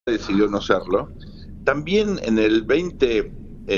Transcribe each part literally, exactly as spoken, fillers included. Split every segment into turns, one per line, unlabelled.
decidió no serlo. También en el veinte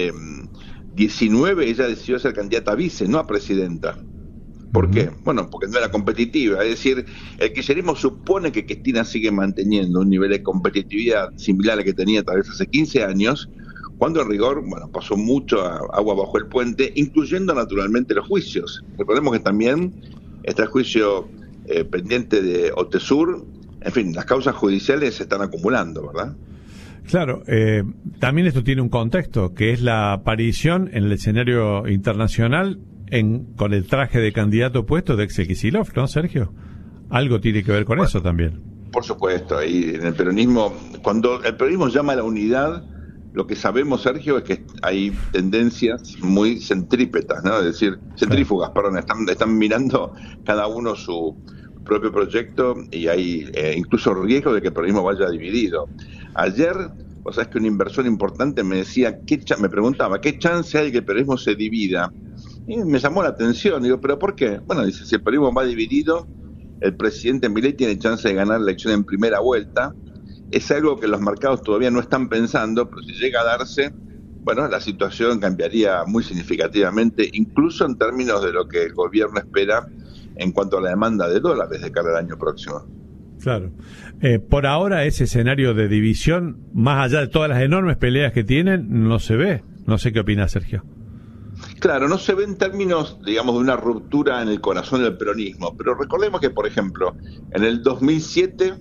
diecinueve ella decidió ser candidata a vice, no a presidenta. ¿Por uh-huh. qué? Bueno, porque no era competitiva. Es decir, el kirchnerismo supone que Cristina sigue manteniendo un nivel de competitividad similar al que tenía tal vez hace quince años, cuando en rigor, bueno, pasó mucho agua bajo el puente, incluyendo naturalmente los juicios. Recordemos que también está el juicio eh, pendiente de Otesur. En fin, las causas judiciales se están acumulando, ¿verdad?
Claro, eh, también esto tiene un contexto, que es la aparición en el escenario internacional en, con el traje de candidato puesto de Kicillof, ¿no, Sergio? Algo tiene que ver con bueno, eso también.
Por supuesto, y en el peronismo, cuando el peronismo llama a la unidad, lo que sabemos, Sergio, es que hay tendencias muy centrípetas, ¿no? Es decir, centrífugas, claro. perdón, están, están mirando cada uno su propio proyecto y hay eh, incluso riesgo de que el peronismo vaya dividido. Ayer, vos sabés que un inversor importante me decía, ¿qué cha- me preguntaba, ¿qué chance hay de que el peronismo se divida? Y me llamó la atención, digo, ¿pero por qué? Bueno, dice, si el peronismo va dividido, el presidente Milei tiene chance de ganar la elección en primera vuelta. Es algo que los mercados todavía no están pensando, pero si llega a darse, bueno, la situación cambiaría muy significativamente, incluso en términos de lo que el gobierno espera en cuanto a la demanda de dólares de cara al año próximo.
Claro. Eh, por ahora ese escenario de división, más allá de todas las enormes peleas que tienen, no se ve. No sé qué opina Sergio.
Claro, no se ve en términos, digamos, de una ruptura en el corazón del peronismo, pero recordemos que, por ejemplo, en el dos mil siete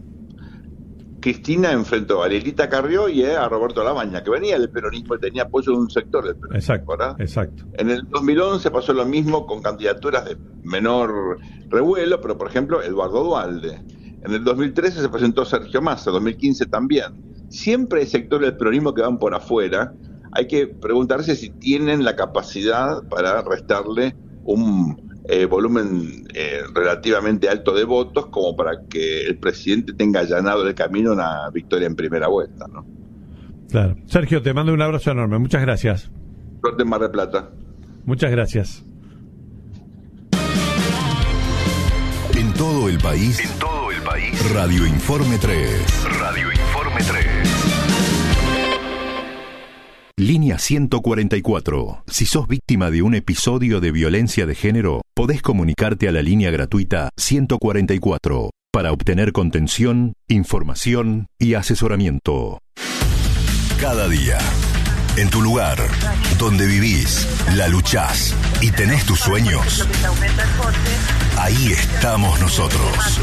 Cristina enfrentó a Lilita Carrió y a Roberto Labaña, que venía del peronismo y tenía apoyo de un sector del peronismo.
Exacto,
¿verdad?
exacto.
En el dos mil once pasó lo mismo con candidaturas de menor revuelo, pero por ejemplo Eduardo Duhalde. En el dos mil trece se presentó Sergio Massa, dos mil quince también. Siempre hay sectores del peronismo que van por afuera. Hay que preguntarse si tienen la capacidad para restarle un eh, volumen eh, relativamente alto de votos como para que el presidente tenga allanado el camino a una victoria en primera vuelta, ¿no?
Claro. Sergio, te mando un abrazo enorme. Muchas gracias.
Suerte en Mar del Plata.
Muchas gracias.
En todo el país.
En todo el país.
Radio Informe tres.
Radio Informe tres.
Línea ciento cuarenta y cuatro. Si sos víctima de un episodio de violencia de género, podés comunicarte a la línea gratuita ciento cuarenta y cuatro para obtener contención, información y asesoramiento. Cada día, en tu lugar, donde vivís, la luchás y tenés tus sueños, ahí estamos nosotros.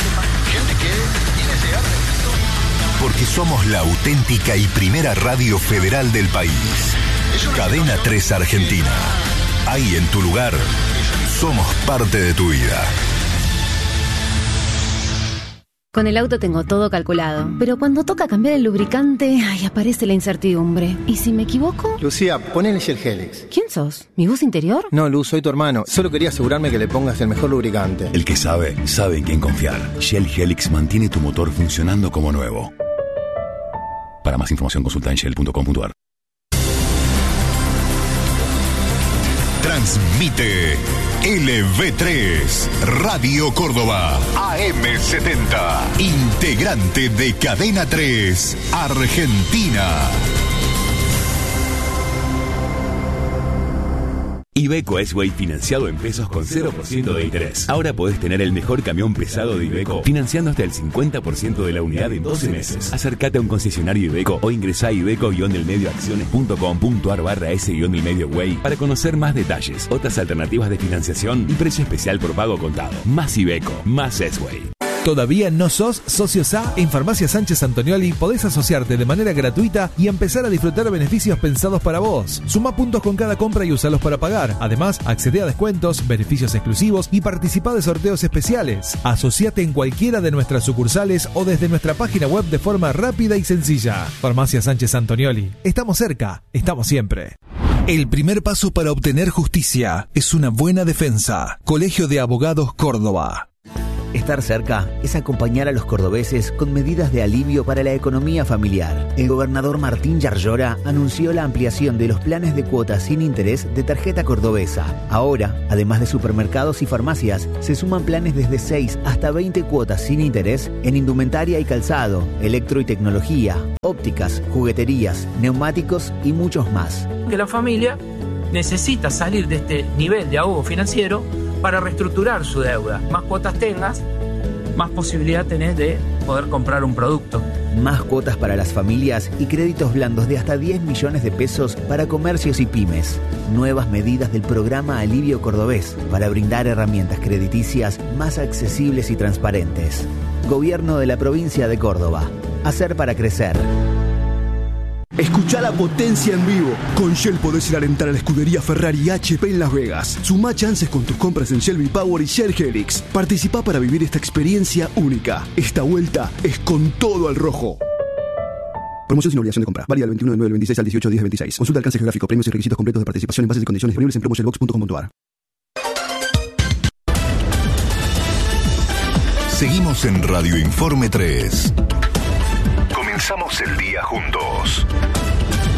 Porque somos la auténtica y primera radio federal del país. Cadena tres Argentina. Ahí en tu lugar, somos parte de tu vida.
Con el auto tengo todo calculado, pero cuando toca cambiar el lubricante, ay, aparece la incertidumbre. ¿Y si me equivoco?
Lucía, ponele Shell Helix.
¿Quién sos? ¿Mi voz interior?
No, Luz, soy tu hermano. Solo quería asegurarme que le pongas el mejor lubricante.
El que sabe, sabe en quién confiar. Shell Helix mantiene tu motor funcionando como nuevo. Para más información consulta en shell punto com punto a r.
Transmite L V tres, Radio Córdoba, A M setenta, integrante de Cadena tres, Argentina.
Iveco S-Way financiado en pesos con cero por ciento de interés. Ahora podés tener el mejor camión pesado de Iveco financiando hasta el cincuenta por ciento de la unidad en doce meses. Acércate a un concesionario Iveco o ingresá a iveco-delmedioacciones.com.ar barra S-Delmedio-Way para conocer más detalles, otras alternativas de financiación y precio especial por pago contado. Más Iveco, más S-Way.
¿Todavía no sos socio S A? En Farmacia Sánchez Antonioli podés asociarte de manera gratuita y empezar a disfrutar beneficios pensados para vos. Suma puntos con cada compra y usalos para pagar. Además, accede a descuentos, beneficios exclusivos y participa de sorteos especiales. Asociate en cualquiera de nuestras sucursales o desde nuestra página web de forma rápida y sencilla. Farmacia Sánchez Antonioli. Estamos cerca, estamos siempre.
El primer paso para obtener justicia es una buena defensa. Colegio de Abogados Córdoba.
Estar cerca es acompañar a los cordobeses con medidas de alivio para la economía familiar. El gobernador Martín Yarlora anunció la ampliación de los planes de cuotas sin interés de tarjeta cordobesa. Ahora, además de supermercados y farmacias, se suman planes desde seis hasta veinte cuotas sin interés en indumentaria y calzado, electro y tecnología, ópticas, jugueterías, neumáticos y muchos más.
Que la familia necesita salir de este nivel de ahogo financiero para reestructurar su deuda. Más cuotas tengas, más posibilidad tenés de poder comprar un producto.
Más cuotas para las familias y créditos blandos de hasta diez millones de pesos para comercios y pymes. Nuevas medidas del programa Alivio Cordobés para brindar herramientas crediticias más accesibles y transparentes. Gobierno de la provincia de Córdoba. Hacer para crecer.
Escuchá la potencia en vivo. Con Shell podés ir a alentar a la escudería Ferrari H P en Las Vegas. Sumá chances con tus compras en Shell V-Power y Shell Helix. Participá para vivir esta experiencia única. Esta vuelta es con todo al rojo. Promoción sin obligación de compra. Válida del veintiuno de nueve del veintiséis al dieciocho de diez del veintiséis. Consulta alcance geográfico, premios y requisitos completos de participación en bases y condiciones disponibles en promoshellbox punto com punto a r.
Seguimos en Radio Informe tres.
Comenzamos el día juntos.